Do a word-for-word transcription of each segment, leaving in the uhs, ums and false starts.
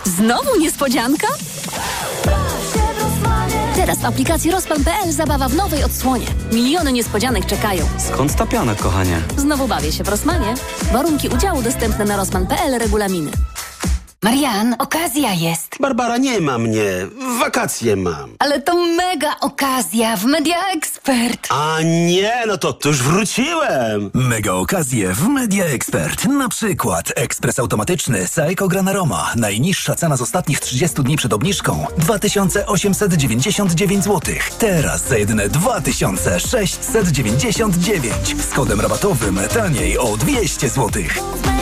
Znowu niespodzianka? Teraz w aplikacji Rozpan kropka pe el zabawa w nowej odsłonie. Miliony niespodzianek czekają. Skąd ta piana, kochanie? Znowu bawię się w Rossmanie. Warunki udziału dostępne na rozpan kropka pe el, regulaminy. Marian, okazja jest. Barbara, nie ma mnie. Wakacje mam. Ale to mega okazja w Media Expert. A nie, no to, to już wróciłem. Mega okazje w Media Expert. Na przykład ekspres automatyczny Saeco Gran Aroma. Najniższa cena z ostatnich trzydziestu dni przed obniżką dwa tysiące osiemset dziewięćdziesiąt dziewięć złotych. Teraz za jedyne dwa tysiące sześćset dziewięćdziesiąt dziewięć. Z kodem rabatowym taniej o dwieście złotych.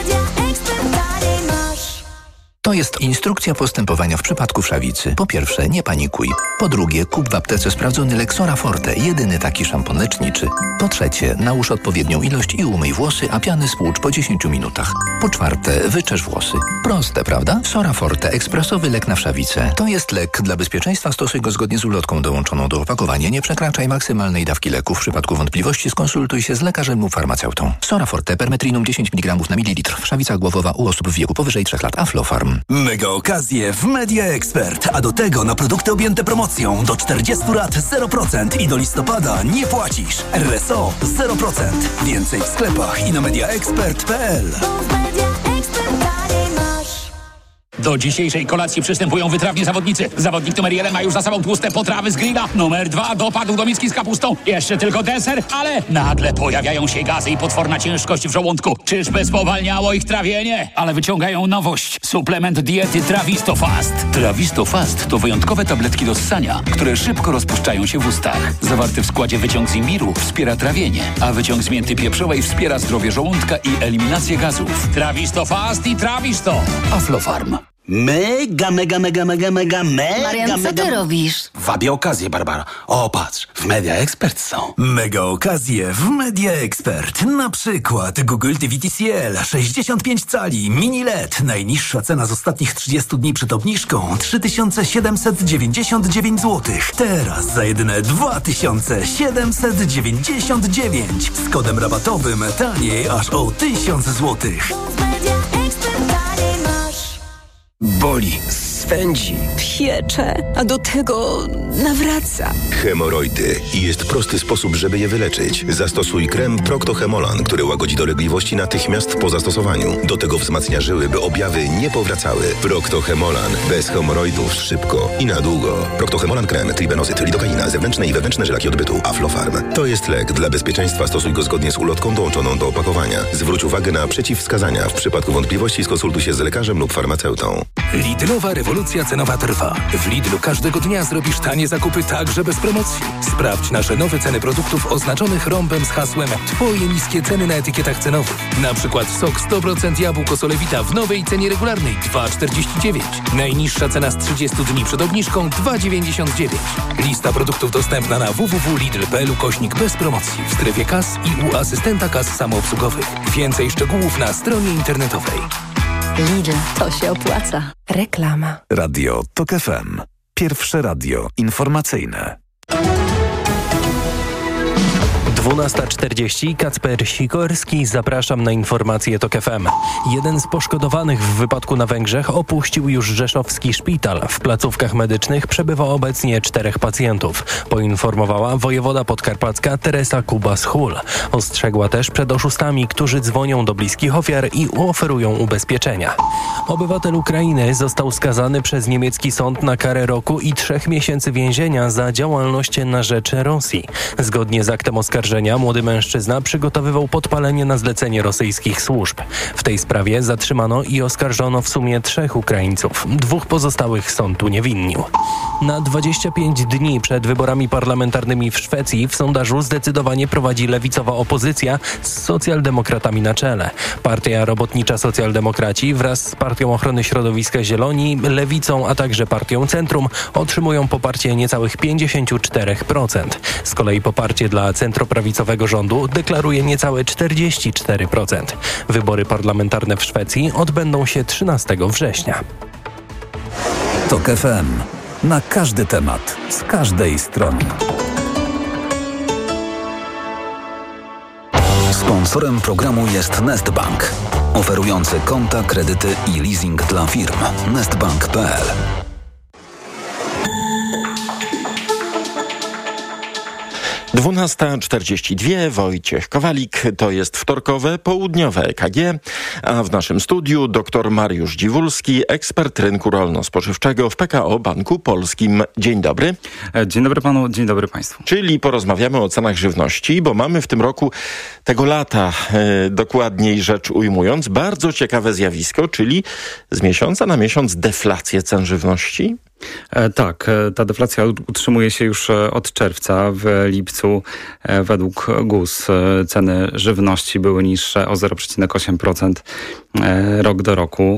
To jest instrukcja postępowania w przypadku wszawicy. Po pierwsze, nie panikuj. Po drugie, kup w aptece sprawdzony Lexora Forte, jedyny taki szampon leczniczy. Po trzecie, nałóż odpowiednią ilość i umyj włosy, a piany spłucz po dziesięciu minutach. Po czwarte, wyczesz włosy. Proste, prawda? Sora Forte, ekspresowy lek na wszawicę. To jest lek. Dla bezpieczeństwa stosuj go zgodnie z ulotką dołączoną do opakowania. Nie przekraczaj maksymalnej dawki leku. W przypadku wątpliwości skonsultuj się z lekarzem lub farmaceutą. Sora Forte, permetrinum dziesięć miligramów na mililitr. Wszawica głowowa u osób w wieku powyżej trzech lat. Aflofarm. Mega okazje w Media Expert. A do tego na produkty objęte promocją do czterdziestu lat zero procent i do listopada nie płacisz. R S O zero procent. Więcej w sklepach i na mediaexpert kropka pe el. Do dzisiejszej kolacji przystępują wytrawni zawodnicy. Zawodnik numer jeden ma już za sobą tłuste potrawy z grilla. Numer dwa dopadł do miski z kapustą. Jeszcze tylko deser, ale nagle pojawiają się gazy i potworna ciężkość w żołądku. Czyżby spowalniało ich trawienie? Ale wyciągają nowość. Suplement diety Trawisto Fast. Trawisto Fast to wyjątkowe tabletki do ssania, które szybko rozpuszczają się w ustach. Zawarty w składzie wyciąg z imbiru wspiera trawienie, a wyciąg z mięty pieprzowej wspiera zdrowie żołądka i eliminację gazów. Trawisto Fast i Trawisto. Aflofarm. Mega, mega, mega, mega, mega, mega, Marian, co mega... ty robisz? Wabię okazję, Barbara. O, patrz, w Media Expert są. Mega okazje w Media Expert. Na przykład Google T V T C L sześćdziesiąt pięć cali mini L E D. Najniższa cena z ostatnich trzydziestu dni przed obniżką trzy tysiące siedemset dziewięćdziesiąt dziewięć złotych. Teraz za jedyne dwa tysiące siedemset dziewięćdziesiąt dziewięć. Z kodem rabatowym taniej aż o tysiąc złotych. Boli, swędzi, piecze, a do tego nawraca. Hemoroidy. I jest prosty sposób, żeby je wyleczyć. Zastosuj krem Procto-Hemolan, który łagodzi dolegliwości natychmiast po zastosowaniu. Do tego wzmacnia żyły, by objawy nie powracały. Procto-Hemolan. Bez hemoroidów szybko i na długo. Procto-Hemolan krem, tribenozyt, lidokaina, zewnętrzne i wewnętrzne żelaki odbytu. Aflofarm. To jest lek. Dla bezpieczeństwa stosuj go zgodnie z ulotką dołączoną do opakowania. Zwróć uwagę na przeciwwskazania. W przypadku wątpliwości skonsultuj się z lekarzem lub farmaceutą. Lidlowa rewolucja cenowa trwa. W Lidlu każdego dnia zrobisz tanie zakupy także bez promocji. Sprawdź nasze nowe ceny produktów oznaczonych rąbem z hasłem Twoje niskie ceny na etykietach cenowych. Na przykład sok sto procent jabłko Solewita w nowej cenie regularnej dwa czterdzieści dziewięć. Najniższa cena z trzydziestu dni przed obniżką dwa dziewięćdziesiąt dziewięć. Lista produktów dostępna na w w w kropka lidl kropka pe el ukośnik bez promocji w strefie kas i u asystenta kas samoobsługowych. Więcej szczegółów na stronie internetowej. Lidl, to się opłaca. Reklama. Radio Tok F M. Pierwsze radio informacyjne. dwunasta czterdzieści. Kacper Sikorski. Zapraszam na informacje Tok F M. Jeden z poszkodowanych w wypadku na Węgrzech opuścił już rzeszowski szpital. W placówkach medycznych przebywa obecnie czterech pacjentów. Poinformowała wojewoda podkarpacka Teresa Kubas-Hul. Ostrzegła też przed oszustami, którzy dzwonią do bliskich ofiar i oferują ubezpieczenia. Obywatel Ukrainy został skazany przez niemiecki sąd na karę roku i trzech miesięcy więzienia za działalność na rzecz Rosji. Zgodnie z aktem oskarżenia młody mężczyzna przygotowywał podpalenie na zlecenie rosyjskich służb. W tej sprawie zatrzymano i oskarżono w sumie trzech Ukraińców. Dwóch pozostałych sąd uniewinnił. Na dwadzieścia pięć dni przed wyborami parlamentarnymi w Szwecji w sondażu zdecydowanie prowadzi lewicowa opozycja z socjaldemokratami na czele. Partia Robotnicza Socjaldemokraci wraz z Partią Ochrony Środowiska Zieloni, Lewicą, a także Partią Centrum otrzymują poparcie niecałych pięćdziesiąt cztery procent. Z kolei poparcie dla centroprawicowego rządu deklaruje niecałe czterdzieści cztery procent. Wybory parlamentarne w Szwecji odbędą się trzynastego września. Tok F M. Na każdy temat, z każdej strony. Sponsorem programu jest Nestbank, oferujący konta, kredyty i leasing dla firm. nestbank kropka p l. dwunasta czterdzieści dwa, Wojciech Kowalik, to jest wtorkowe, południowe E K G, a w naszym studiu dr Mariusz Dziwulski, ekspert rynku rolno-spożywczego w P K O Banku Polskim. Dzień dobry. Dzień dobry panu, dzień dobry państwu. Czyli porozmawiamy o cenach żywności, bo mamy w tym roku, tego lata e, dokładniej rzecz ujmując, bardzo ciekawe zjawisko, czyli z miesiąca na miesiąc deflację cen żywności. E, tak, e, ta deflacja utrzymuje się już od czerwca. W lipcu e, według G U S e, ceny żywności były niższe o zero przecinek osiem procent e, rok do roku.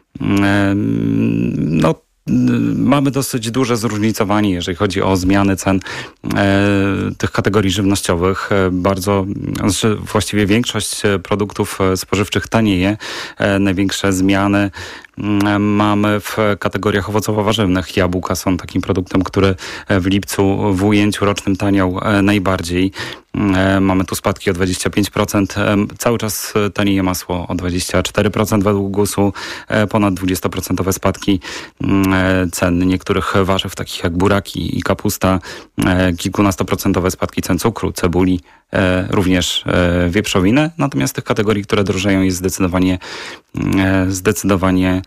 E, no, Mamy dosyć duże zróżnicowanie, jeżeli chodzi o zmiany cen e, tych kategorii żywnościowych. E, bardzo, znaczy właściwie większość produktów spożywczych tanieje. E, największe zmiany e, mamy w kategoriach owocowo-warzywnych. Jabłka są takim produktem, który w lipcu w ujęciu rocznym taniał e, najbardziej. E, mamy tu spadki o dwadzieścia pięć procent. E, cały czas tanieje masło o dwadzieścia cztery procent według G U S-u. E, ponad dwadzieścia procent spadki e, cen niektórych warzyw, takich jak buraki i kapusta. E, kilkunastoprocentowe spadki cen cukru, cebuli, e, również e, wieprzowiny. Natomiast tych kategorii, które drożeją, jest zdecydowanie e, zdecydowanie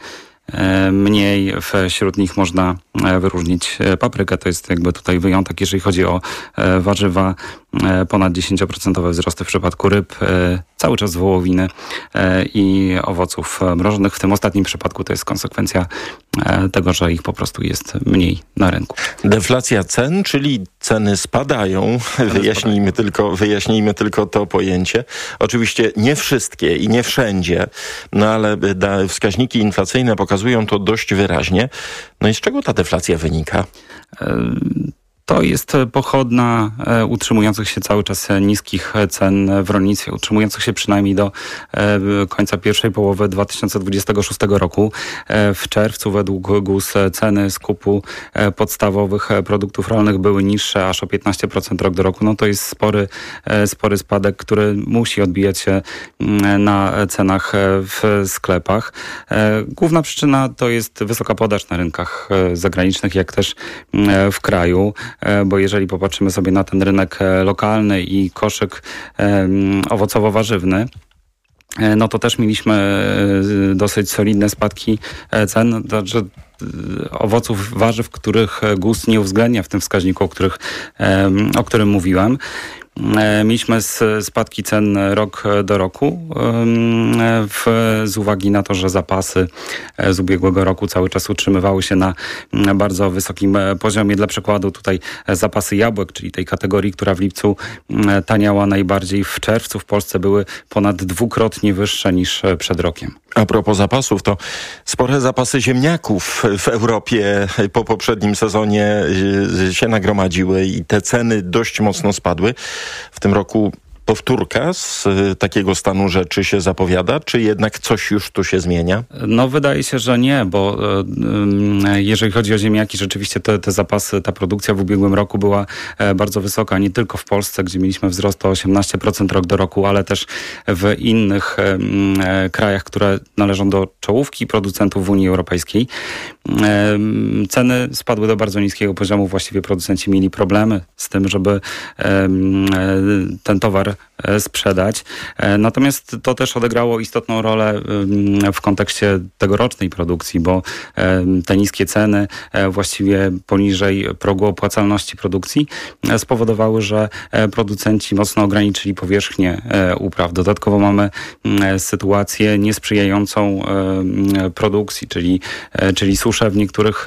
mniej. Wśród nich można wyróżnić paprykę. To jest jakby tutaj wyjątek, jeżeli chodzi o warzywa. Ponad dziesięć procent wzrosty w przypadku ryb, cały czas wołowiny i owoców mrożonych. W tym ostatnim przypadku to jest konsekwencja tego, że ich po prostu jest mniej na rynku. Deflacja cen, czyli ceny spadają. Ceny wyjaśnijmy, spadają. Tylko, wyjaśnijmy tylko to pojęcie. Oczywiście nie wszystkie i nie wszędzie, no ale wskaźniki inflacyjne pokazują to dość wyraźnie. No i z czego ta deflacja wynika? To jest pochodna e, utrzymujących się cały czas niskich cen w rolnictwie, utrzymujących się przynajmniej do e, końca pierwszej połowy dwa tysiące dwudziestego szóstego roku. E, w czerwcu według G U S ceny skupu e, podstawowych produktów rolnych były niższe aż o piętnaście procent rok do roku. No to jest spory, e, spory spadek, który musi odbijać się m, na cenach w sklepach. E, główna przyczyna to jest wysoka podaż na rynkach e, zagranicznych, jak też e, w kraju. Bo jeżeli popatrzymy sobie na ten rynek lokalny i koszyk owocowo-warzywny, no to też mieliśmy dosyć solidne spadki cen. Znaczy owoców, warzyw, których G U S nie uwzględnia w tym wskaźniku, o, których, o którym mówiłem. Mieliśmy spadki cen rok do roku w, z uwagi na to, że zapasy z ubiegłego roku cały czas utrzymywały się na bardzo wysokim poziomie. Dla przykładu tutaj zapasy jabłek, czyli tej kategorii, która w lipcu taniała najbardziej, w czerwcu w Polsce były ponad dwukrotnie wyższe niż przed rokiem. A propos zapasów, to spore zapasy ziemniaków w Europie po poprzednim sezonie się nagromadziły i te ceny dość mocno spadły. W tym roku powtórka z takiego stanu rzeczy się zapowiada, czy jednak coś już tu się zmienia? No wydaje się, że nie, bo y, jeżeli chodzi o ziemniaki, rzeczywiście te, te zapasy, ta produkcja w ubiegłym roku była e, bardzo wysoka, nie tylko w Polsce, gdzie mieliśmy wzrost o osiemnaście procent rok do roku, ale też w innych e, e, krajach, które należą do czołówki producentów w Unii Europejskiej. E, ceny spadły do bardzo niskiego poziomu, właściwie producenci mieli problemy z tym, żeby e, ten towar sprzedać. Natomiast to też odegrało istotną rolę w kontekście tegorocznej produkcji, bo te niskie ceny właściwie poniżej progu opłacalności produkcji spowodowały, że producenci mocno ograniczyli powierzchnię upraw. Dodatkowo mamy sytuację niesprzyjającą produkcji, czyli, czyli susze w niektórych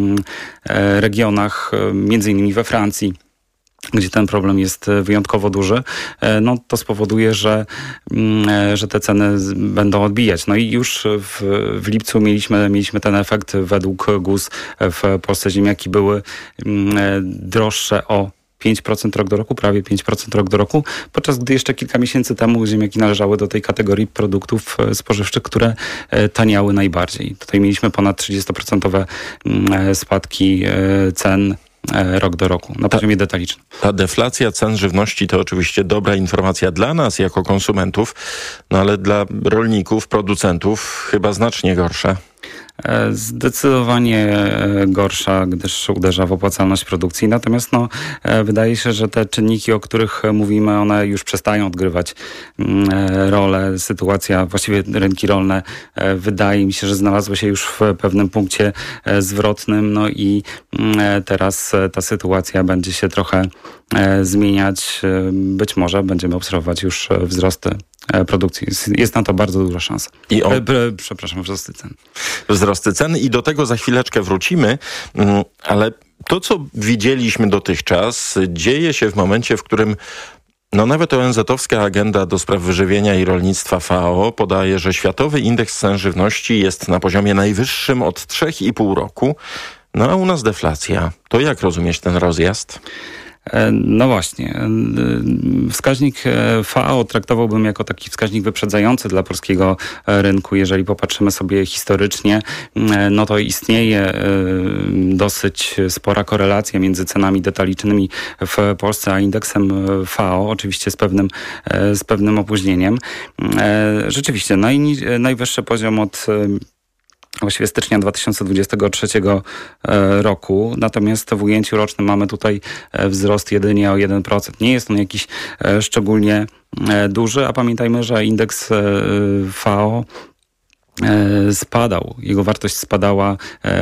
regionach, między innymi we Francji, gdzie ten problem jest wyjątkowo duży, no to spowoduje, że, że te ceny będą odbijać. No i już w, w lipcu mieliśmy, mieliśmy ten efekt. Według G U S w Polsce ziemniaki były droższe o pięć procent rok do roku, prawie pięć procent rok do roku, podczas gdy jeszcze kilka miesięcy temu ziemniaki należały do tej kategorii produktów spożywczych, które taniały najbardziej. Tutaj mieliśmy ponad trzydzieści procent spadki cen rok do roku na poziomie detalicznym. Ta deflacja cen żywności to oczywiście dobra informacja dla nas jako konsumentów, no ale dla rolników, producentów chyba znacznie gorsza. Zdecydowanie gorsza, gdyż uderza w opłacalność produkcji. Natomiast no, wydaje się, że te czynniki, o których mówimy, one już przestają odgrywać rolę. Sytuacja, właściwie rynki rolne, wydaje mi się, że znalazły się już w pewnym punkcie zwrotnym. No i teraz ta sytuacja będzie się trochę zmieniać. Być może będziemy obserwować już wzrosty produkcji. Jest na to bardzo duża szansa. I on... e, przepraszam, wzrosty cen. Wzrosty cen i do tego za chwileczkę wrócimy, ale to, co widzieliśmy dotychczas, dzieje się w momencie, w którym no nawet O N Z-owska agenda do spraw wyżywienia i rolnictwa F A O podaje, że światowy indeks cen żywności jest na poziomie najwyższym od trzech i pół roku. No a u nas deflacja. To jak rozumieć ten rozjazd? No właśnie. Wskaźnik F A O traktowałbym jako taki wskaźnik wyprzedzający dla polskiego rynku. Jeżeli popatrzymy sobie historycznie, no to istnieje dosyć spora korelacja między cenami detalicznymi w Polsce a indeksem F A O, oczywiście z pewnym, z pewnym opóźnieniem. Rzeczywiście najni- najwyższy poziom od właściwie stycznia dwa tysiące dwudziestego trzeciego roku. Natomiast w ujęciu rocznym mamy tutaj wzrost jedynie o jeden procent. Nie jest on jakiś szczególnie duży, a pamiętajmy, że indeks F A O spadał. Jego wartość spadała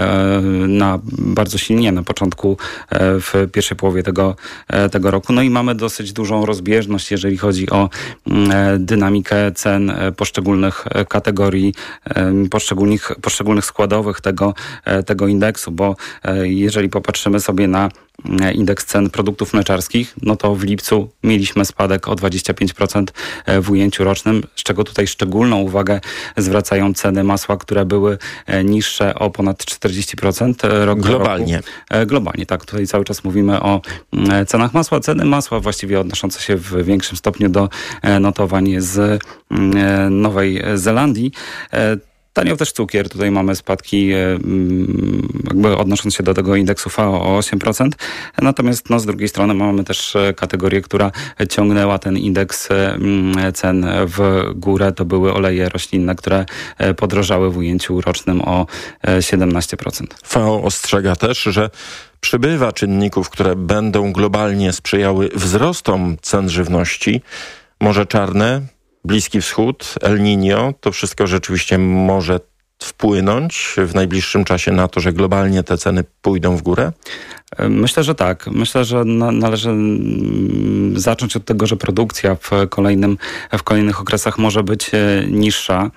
na bardzo silnie na początku, w pierwszej połowie tego, tego roku. No i mamy dosyć dużą rozbieżność, jeżeli chodzi o dynamikę cen poszczególnych kategorii, poszczególnych, poszczególnych składowych tego, tego indeksu, bo jeżeli popatrzymy sobie na indeks cen produktów mleczarskich, no to w lipcu mieliśmy spadek o dwadzieścia pięć procent w ujęciu rocznym, z czego tutaj szczególną uwagę zwracają ceny masła, które były niższe o ponad czterdzieści procent rok Globalnie. do roku. Globalnie, tak. Tutaj cały czas mówimy o cenach masła. Ceny masła właściwie odnoszące się w większym stopniu do notowań z Nowej Zelandii. Taniał też cukier. Tutaj mamy spadki jakby odnosząc się do tego indeksu F A O o osiem procent. Natomiast no, z drugiej strony mamy też kategorię, która ciągnęła ten indeks cen w górę. To były oleje roślinne, które podrożały w ujęciu rocznym o siedemnaście procent. F A O ostrzega też, że przybywa czynników, które będą globalnie sprzyjały wzrostom cen żywności. Morze Czarne, Bliski Wschód, El Niño, to wszystko rzeczywiście może wpłynąć w najbliższym czasie na to, że globalnie te ceny pójdą w górę? Myślę, że tak. Myślę, że na, należy zacząć od tego, że produkcja w, kolejnym, w kolejnych okresach może być niższa.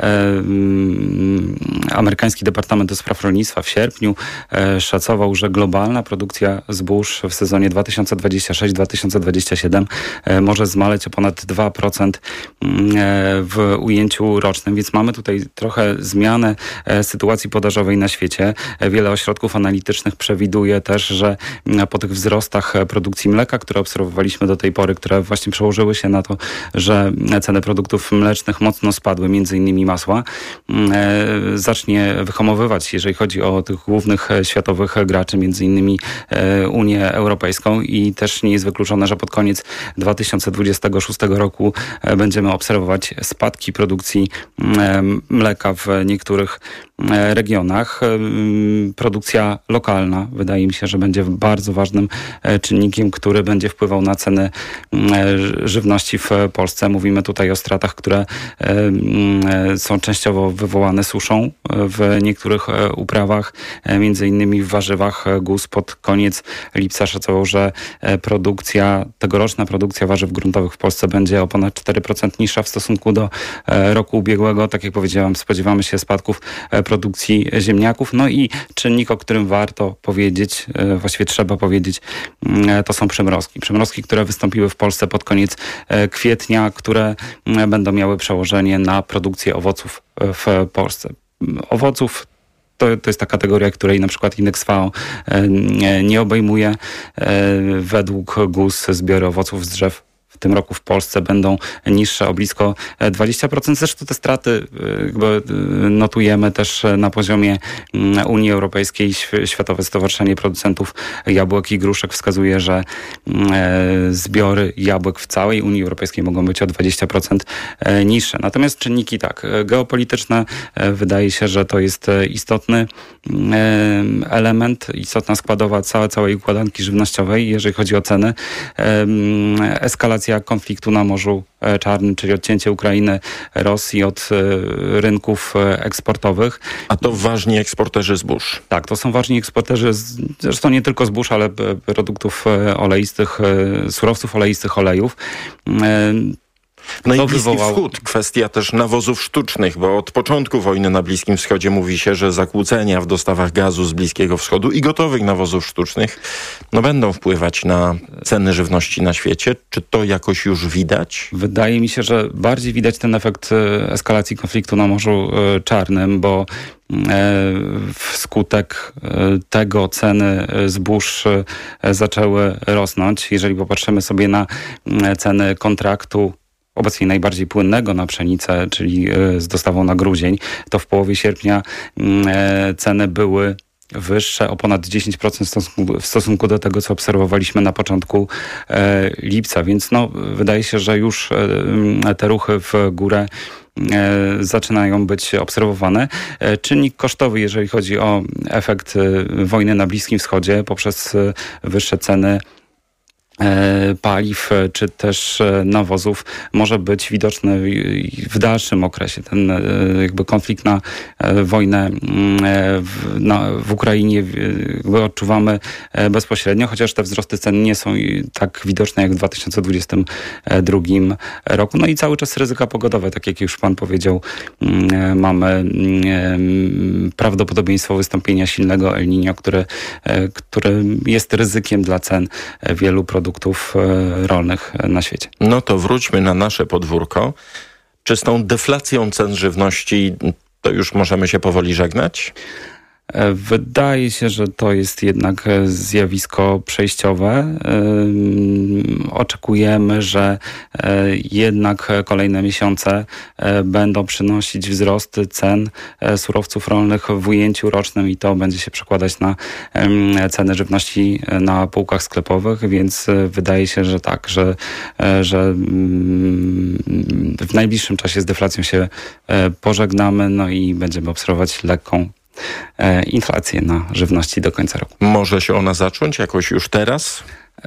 Amerykański Departament do Spraw Rolnictwa w sierpniu szacował, że globalna produkcja zbóż w sezonie dwa tysiące dwudziestym szóstym dwa tysiące dwudziestym siódmym może zmaleć o ponad dwa procent w ujęciu rocznym, więc mamy tutaj trochę zmianę sytuacji podażowej na świecie. Wiele ośrodków analitycznych przewiduje też, że po tych wzrostach produkcji mleka, które obserwowaliśmy do tej pory, które właśnie przełożyły się na to, że ceny produktów mlecznych mocno spadły, między innymi masła, zacznie wyhamowywać, jeżeli chodzi o tych głównych światowych graczy, między innymi Unię Europejską, i też nie jest wykluczone, że pod koniec dwa tysiące dwudziestego szóstego roku będziemy obserwować spadki produkcji mleka w niektórych regionach. Produkcja lokalna, wydaje mi się, że będzie bardzo ważnym czynnikiem, który będzie wpływał na ceny żywności w Polsce. Mówimy tutaj o stratach, które są częściowo wywołane suszą w niektórych uprawach, między innymi w warzywach. G U S pod koniec lipca szacował, że produkcja, tegoroczna produkcja warzyw gruntowych w Polsce będzie o ponad cztery procent niższa w stosunku do roku ubiegłego. Tak jak powiedziałam, spodziewamy się spadków produkcji ziemniaków. No i czynnik, o którym warto powiedzieć, właściwie trzeba powiedzieć, to są przymrozki. Przymrozki, które wystąpiły w Polsce pod koniec kwietnia, które będą miały przełożenie na produkcję owoców w Polsce. Owoców To, to jest ta kategoria, której na przykład indeks F A O nie obejmuje. Według G U S zbiory owoców z drzew w tym roku w Polsce będą niższe o blisko dwadzieścia procent. Zresztą te straty jakby notujemy też na poziomie Unii Europejskiej. Światowe Stowarzyszenie Producentów Jabłek i Gruszek wskazuje, że zbiory jabłek w całej Unii Europejskiej mogą być o dwadzieścia procent niższe. Natomiast czynniki tak, geopolityczne, wydaje się, że to jest istotny element, istotna składowa całej, całej układanki żywnościowej, jeżeli chodzi o ceny. Eskalacja konfliktu na Morzu Czarnym, czyli odcięcie Ukrainy, Rosji od rynków eksportowych. A to ważni eksporterzy zbóż. Tak, to są ważni eksporterzy, zresztą nie tylko zbóż, ale produktów oleistych, surowców oleistych, olejów. No i Bliski Wschód, kwestia też nawozów sztucznych, bo od początku wojny na Bliskim Wschodzie mówi się, że zakłócenia w dostawach gazu z Bliskiego Wschodu i gotowych nawozów sztucznych no będą wpływać na ceny żywności na świecie. Czy to jakoś już widać? Wydaje mi się, że bardziej widać ten efekt eskalacji konfliktu na Morzu Czarnym, bo wskutek tego ceny zbóż zaczęły rosnąć. Jeżeli popatrzymy sobie na ceny kontraktu obecnie najbardziej płynnego na pszenicę, czyli z dostawą na grudzień, to w połowie sierpnia ceny były wyższe o ponad dziesięć procent w stosunku, w stosunku do tego, co obserwowaliśmy na początku e, lipca. Więc no, wydaje się, że już e, te ruchy w górę e, zaczynają być obserwowane. E, czynnik kosztowy, jeżeli chodzi o efekt e, wojny na Bliskim Wschodzie poprzez e, wyższe ceny paliw czy też nawozów może być widoczny w dalszym okresie. Ten jakby konflikt na wojnę w, na, w Ukrainie jakby odczuwamy bezpośrednio, chociaż te wzrosty cen nie są tak widoczne jak w dwa tysiące dwudziestym drugim roku. No i cały czas ryzyka pogodowe, tak jak już pan powiedział, mamy prawdopodobieństwo wystąpienia silnego El Niño, które, które jest ryzykiem dla cen wielu produktów produktów rolnych na świecie. No to wróćmy na nasze podwórko. Czy z tą deflacją cen żywności to już możemy się powoli żegnać? Wydaje się, że to jest jednak zjawisko przejściowe. Oczekujemy, że jednak kolejne miesiące będą przynosić wzrosty cen surowców rolnych w ujęciu rocznym i to będzie się przekładać na ceny żywności na półkach sklepowych, więc wydaje się, że tak, że, że w najbliższym czasie z deflacją się pożegnamy, no i będziemy obserwować lekką inflację na żywności do końca roku. Może się ona zacząć jakoś już teraz?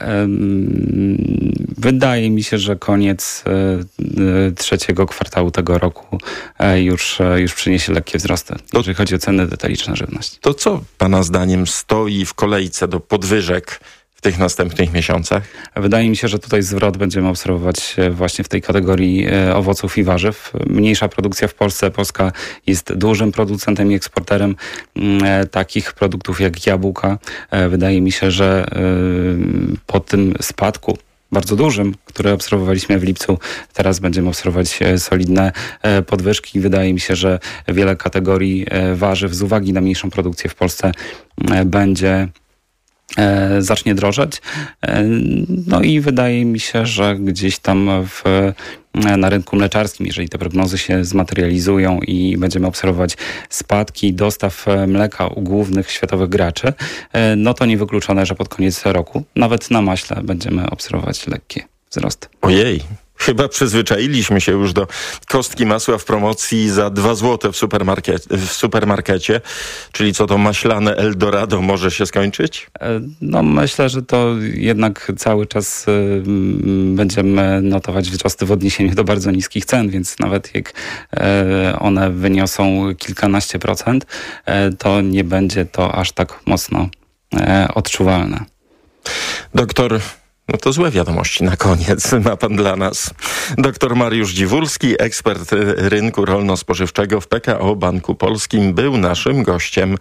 Wydaje mi się, że koniec trzeciego kwartału tego roku już, już przyniesie lekkie wzrosty, to, jeżeli chodzi o ceny detaliczne żywności. To co pana zdaniem stoi w kolejce do podwyżek w tych następnych miesiącach? Wydaje mi się, że tutaj zwrot będziemy obserwować właśnie w tej kategorii owoców i warzyw. Mniejsza produkcja w Polsce. Polska jest dużym producentem i eksporterem takich produktów jak jabłka. Wydaje mi się, że po tym spadku bardzo dużym, który obserwowaliśmy w lipcu, teraz będziemy obserwować solidne podwyżki. Wydaje mi się, że wiele kategorii warzyw z uwagi na mniejszą produkcję w Polsce będzie E, zacznie drożeć. E, no i wydaje mi się, że gdzieś tam w, na rynku mleczarskim, jeżeli te prognozy się zmaterializują i będziemy obserwować spadki dostaw mleka u głównych światowych graczy, e, no to niewykluczone, że pod koniec roku nawet na maśle będziemy obserwować lekkie wzrosty. Ojej. Chyba przyzwyczailiśmy się już do kostki masła w promocji za dwa złote w, supermarket, w supermarkecie. Czyli co, to maślane Eldorado może się skończyć? No myślę, że to jednak cały czas y, będziemy notować wzrosty w odniesieniu do bardzo niskich cen, więc nawet jak y, one wyniosą kilkanaście procent, y, to nie będzie to aż tak mocno y, odczuwalne. Doktor... No to złe wiadomości na koniec ma pan dla nas. Doktor Mariusz Dziwulski, ekspert rynku rolno-spożywczego w P K O Banku Polskim, był naszym gościem.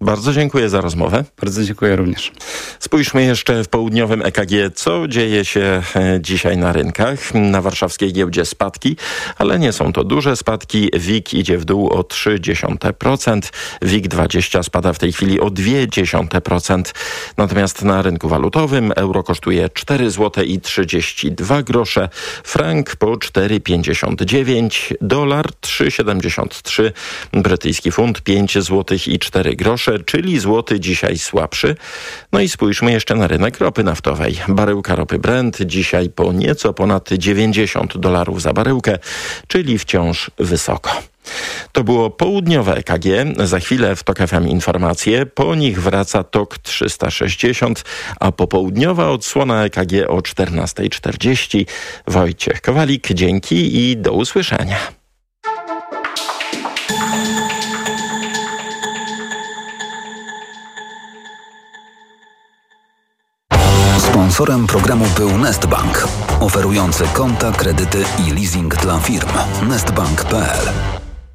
Bardzo dziękuję za rozmowę. Bardzo dziękuję również. Spójrzmy jeszcze w południowym E K G, co dzieje się dzisiaj na rynkach. Na warszawskiej giełdzie spadki, ale nie są to duże spadki. W I K idzie w dół o trzy dziesiąte procent. W I K dwadzieścia spada w tej chwili o dwa dziesiąte procent. Natomiast na rynku walutowym euro kosztuje cztery złote i trzydzieści dwa grosze, frank po cztery pięćdziesiąt dziewięć, dolar trzy siedemdziesiąt trzy, brytyjski funt pięć złotych i cztery grosze, czyli złoty dzisiaj słabszy. No i spójrzmy jeszcze na rynek ropy naftowej. Baryłka ropy Brent dzisiaj po nieco ponad dziewięćdziesiąt dolarów za baryłkę, czyli wciąż wysoko. To było południowe E K G. Za chwilę w TOK F M informacje. Po nich wraca TOK trzysta sześćdziesiąt, a popołudniowa odsłona E K G o czternasta czterdzieści. Wojciech Kowalik, dzięki i do usłyszenia. Sponsorem programu był Nestbank, oferujący konta, kredyty i leasing dla firm. nestbank kropka p l